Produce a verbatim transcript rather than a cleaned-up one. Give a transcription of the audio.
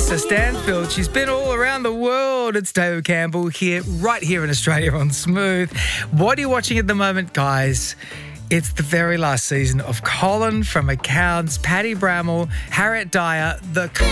Lisa Stanfield. She's been all around the world. It's Dale Campbell here, right here in Australia on Smooth. What are you watching at the moment, guys? It's the very last season of Colin from Accounts, Paddy Bramall, Harriet Dyer, the